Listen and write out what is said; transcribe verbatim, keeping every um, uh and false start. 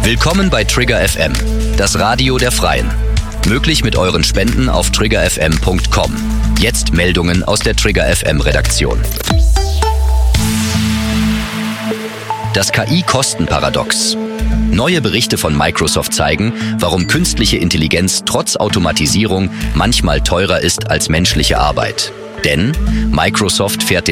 Willkommen bei Trigger F M, das Radio der Freien. Möglich mit euren Spenden auf trigger f m punkt com. Jetzt Meldungen aus der Trigger F M Redaktion. Das K I-Kostenparadox. Neue Berichte von Microsoft zeigen, warum künstliche Intelligenz trotz Automatisierung manchmal teurer ist als menschliche Arbeit. Denn Microsoft fährt den